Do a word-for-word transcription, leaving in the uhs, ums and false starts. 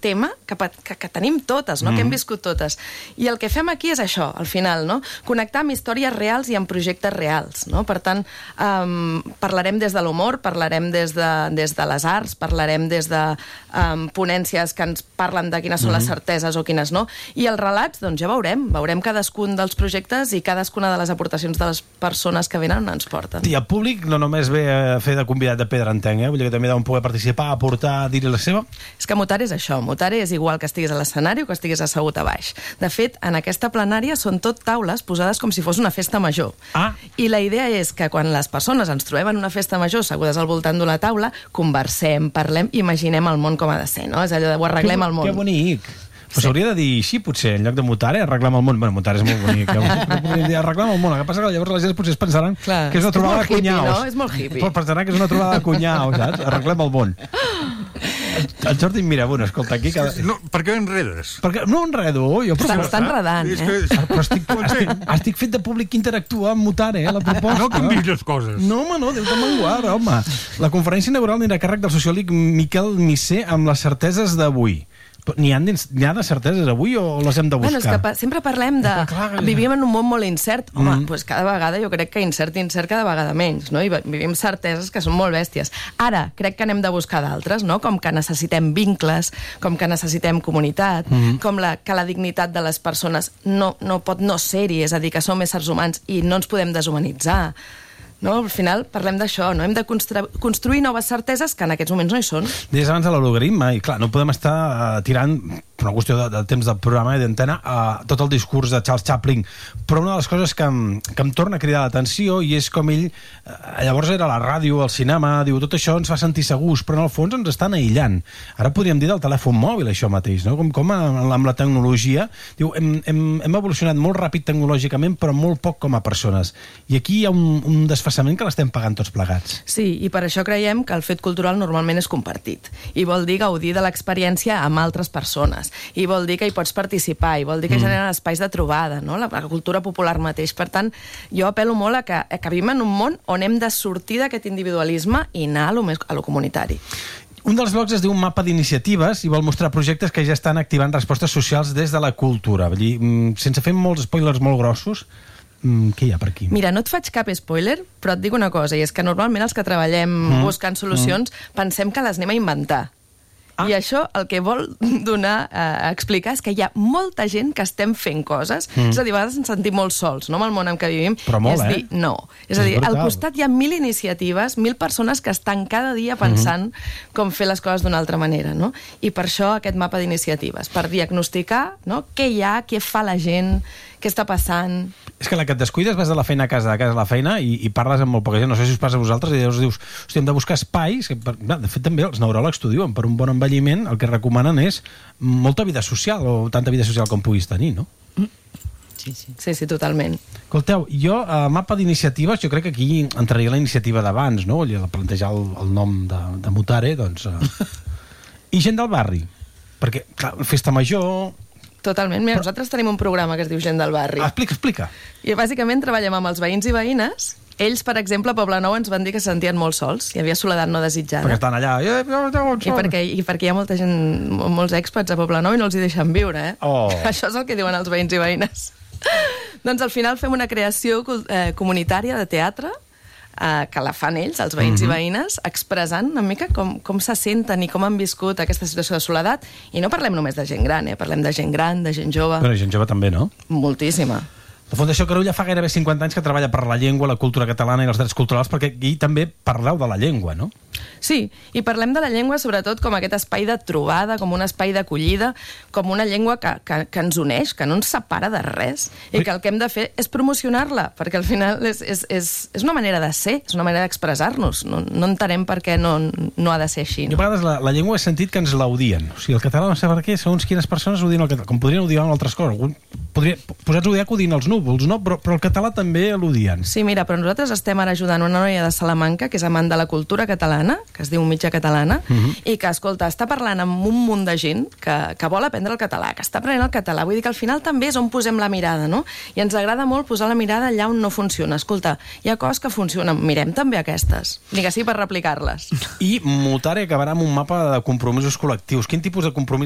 tema que, que, que tenim totes, no? Mm. que hem viscut totes. I el que fem aquí és això, al final, no? Connectar amb històries reals i amb projectes reals. No? Per tant, um, parlarem des de l'humor, parlarem des de, des de les arts, parlarem des de um, ponències que ens parlen de quines són mm. les certeses o quines no. I els relats, doncs ja veurem. Veurem cadascun dels projectes i cadascuna de les aportacions de les persones que venen ens porten. I el públic no només ve a fer de convidat de pedra, entenc, eh? Vull dir que també deuen poder participar, aportar, dir-hi la seva. És que Mutare és això. Mutare és igual que estiguis a l'escenari o que estiguis assegut a baix. De fet, en aquesta plenària són tot taules posades com si fos una festa major. Ah. I la idea és que quan les persones ens trobem en una festa major assegudes al voltant d'una taula, conversem, parlem, imaginem el món com ha de ser, no? És allò de ho arreglem que, el món. Que bonic. Però s'hauria de dir així, potser, en lloc de Mutare, arreglem el món. Bueno, Mutare és molt bonic. No podríem dir arreglem el món. El que passa que llavors la gent potser es pensaran Clar, que és una trobada de cunyaus. No? És molt hippie. Però pensaran que és una trobada de cunyaus, saps? Arreglem el món. El Jordi em mira, bueno, escolta, aquí... Cada... No, per què enredes? Perquè no enredo, jo... Està, està enredant, eh? Que... Però estic, estic, estic fet de públic que interactua amb Mutare, eh, la proposta. No canviïs les coses. No, home, no, Déu-te menguar, home. La conferència inaugural anirà a càrrec del sociòleg Miquel Missé amb les certeses d'avui. N'hi ha, ha de certeses avui o les hem de buscar? Bueno, és que pa sempre parlem de... Clar, vivim en un món molt incert. Home, mm. doncs cada vegada jo crec que incert i incert cada vegada menys, no? I vivim certeses que són molt bèsties. Ara, crec que n'hem de buscar d'altres, no? Com que necessitem vincles, com que necessitem comunitat, mm. com la, que la dignitat de les persones no, no pot no ser-hi, és a dir, que som éssers humans i no ens podem deshumanitzar. No? Al final parlem d'això, no? Hem de constru construir noves certeses que en aquests moments no hi són. Deies abans de l'hologaritme, i clar, no podem estar uh, tirant, per una qüestió de, de temps del programa i d'antena, uh, tot el discurs de Charles Chaplin, però una de les coses que em, que em torna a cridar l'atenció i és com ell, uh, llavors era la ràdio, el cinema, diu, tot això ens fa sentir segurs, però en el fons ens estan aïllant. Ara podríem dir del telèfon mòbil això mateix, no? Com, com amb la tecnologia, diu, hem, hem, hem evolucionat molt ràpid tecnològicament, però molt poc com a persones. I aquí hi ha un, un desfasament que l'estem pagant tots plegats. Sí, i per això creiem que el fet cultural normalment és compartit. I vol dir gaudir de l'experiència amb altres persones. I vol dir que hi pots participar, i vol dir que mm. generen espais de trobada, no? La, la cultura popular mateix. Per tant, jo apel·lo molt a que, a que vivim en un món on hem de sortir d'aquest individualisme i anar a lo, més, a lo comunitari. Un dels blocs es diu un mapa d'iniciatives i vol mostrar projectes que ja estan activant respostes socials des de la cultura. Vull dir, sense fer molts spoilers molt grossos, què hi ha per aquí? Mira, no et faig cap spoiler, però et dic una cosa, i és que normalment els que treballem mm. buscant solucions mm. pensem que les anem a inventar. Ah. I això el que vol donar eh, a explicar és que hi ha molta gent que estem fent coses, mm. és a dir, a vegades ens sentim molt sols, no?, amb el món en què vivim. Però molt, és eh? dir, no. És, és a dir, brutal. Al costat hi ha mil iniciatives, mil persones que estan cada dia pensant mm-hmm. com fer les coses d'una altra manera, no? I per això aquest mapa d'iniciatives, per diagnosticar, no?, què hi ha, què fa la gent, què està passant. És que la que et descuides vas de la feina a casa, de casa a la feina, i, i parles amb molt poca gent. No sé si us passa a vosaltres, i llavors dius, hosti, hem de buscar espais, que, de fet també els neuròlegs t'ho diuen, per un bon envelliment el que recomanen és molta vida social, o tanta vida social com puguis tenir, no? Sí, sí. Sí, sí, totalment. Escolteu, jo, a mapa d'iniciatives, jo crec que aquí entraria la iniciativa d'abans, no? Vull dir, plantejar el, el nom de, de Mutare, doncs... Eh... I gent del barri, perquè, clar, festa major... Totalment. Mira, però... nosaltres tenim un programa que es diu Gent del Barri. Ah, explica, explica. I bàsicament treballem amb els veïns i veïnes. Ells, per exemple, a Poblenou ens van dir que se sentien molt sols. Hi havia soledat no desitjada. Perquè estan allà... Eh, I, perquè, I perquè hi ha molta gent, molts expats a Poblenou i no els hi deixen viure, eh? Oh. Això és el que diuen els veïns i veïnes. Doncs al final fem una creació eh, comunitària de teatre Uh, que la fan ells, els veïns mm-hmm. i veïnes, expressant una mica com, com se senten i com han viscut aquesta situació de soledat. I no parlem només de gent gran, eh? Parlem de gent gran, de gent jove. Però gent jove també, no? Moltíssima. La Fundació Carulla fa gairebé cinquanta anys que treballa per la llengua, la cultura catalana i els drets culturals, perquè aquí també parleu de la llengua, no? Sí, i parlem de la llengua sobretot com aquest espai de trobada, com un espai d'acollida, com una llengua que, que, que ens uneix, que no ens separa de res, i que el que hem de fer és promocionar-la, perquè al final és, és, és, és una manera de ser, és una manera d'expressar-nos. No, no entenem per què no, no ha de ser així. No? Jo a vegades la, la llengua he sentit que ens l'audien. O sigui, el català no sé per què, segons quines persones odien el català, com podrien odiar en altres coses. Algun, podria, posats a odiar que odien els núvols, no? Però, però el català també l'odien. Sí, mira, però nosaltres estem ara ajudant una noia de Salamanca, que és amant de la cultura catalana, que es diu Mitja Catalana, uh-huh. i que, escolta, està parlant amb un munt de gent que, que vol aprendre el català, que està aprenent el català. Vull dir que al final també és on posem la mirada, no? I ens agrada molt posar la mirada allà on no funciona. Escolta, hi ha coses que funcionen, mirem també aquestes, ni que sigui per replicar-les. I Mutare acabarà amb un mapa de compromisos col·lectius. Quin tipus de compromís